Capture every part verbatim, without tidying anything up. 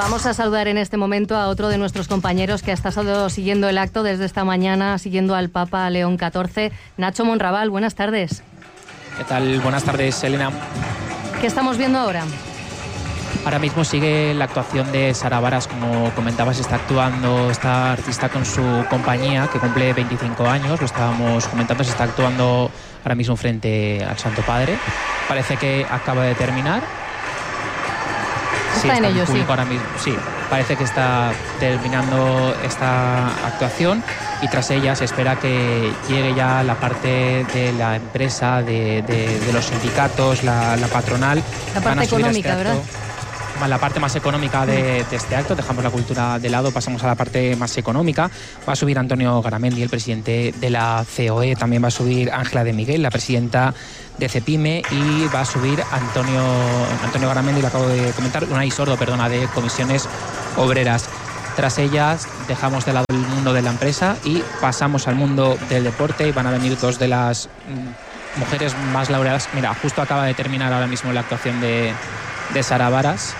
Vamos a saludar en este momento a otro de nuestros compañeros que ha estado siguiendo el acto desde esta mañana, siguiendo al Papa León catorce, Nacho Monraval. Buenas tardes. ¿Qué tal? Buenas tardes, Elena. ¿Qué estamos viendo ahora? Ahora mismo sigue la actuación de Sara Varas, como comentabas, está actuando esta artista con su compañía, que cumple veinticinco años, lo estábamos comentando, se está actuando ahora mismo frente al Santo Padre. Parece que acaba de terminar. Está, sí, en está ello, sí. Ahora mismo. Sí, parece que está terminando esta actuación y tras ella se espera que llegue ya la parte de la empresa, de, de, de los sindicatos, la, la patronal. La parte económica, este ¿verdad? La parte más económica de, de este acto, dejamos la cultura de lado, pasamos a la parte más económica. Va a subir Antonio Garamendi, el presidente de la C O E, también va a subir Ángela de Miguel, la presidenta de CEPIME, y va a subir Antonio, Antonio Garamendi, lo acabo de comentar, Unai Sordo, perdona, de Comisiones Obreras. Tras ellas dejamos de lado el mundo de la empresa y pasamos al mundo del deporte, y van a venir dos de las mm, mujeres más laureadas. Mira, justo acaba de terminar ahora mismo la actuación de, de Sara Varas.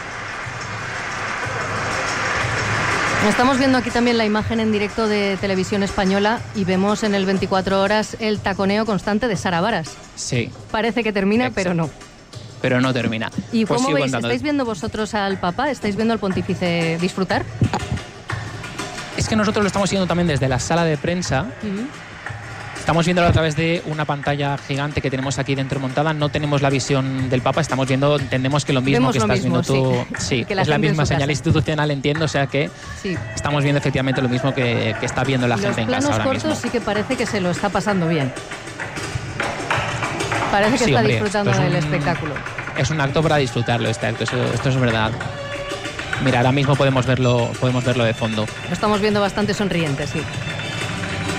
Estamos viendo aquí también la imagen en directo de Televisión Española y vemos en el veinticuatro horas el taconeo constante de Sara Varas. Sí. Parece que termina, Exacto. pero no. Pero no termina. ¿Y pues cómo veis? contando. ¿Estáis viendo vosotros al Papa? ¿Estáis viendo al Pontífice disfrutar? Es que nosotros lo estamos viendo también desde la sala de prensa. Uh-huh. Estamos viéndolo a través de una pantalla gigante que tenemos aquí dentro montada. No tenemos la visión del Papa, estamos viendo, entendemos que lo mismo Vemos que lo estás mismo, viendo tú. Sí, sí que la es la misma señal casa. institucional, entiendo, o sea que sí. Estamos viendo efectivamente lo mismo que, que está viendo la Los gente en casa ahora planos mismo. cortos sí que parece que se lo está pasando bien. Parece que sí, está hombre, disfrutando del un, espectáculo. Es un acto para disfrutarlo, este acto, eso, esto es verdad. Mira, ahora mismo podemos verlo, podemos verlo de fondo. Lo estamos viendo bastante sonriente, sí.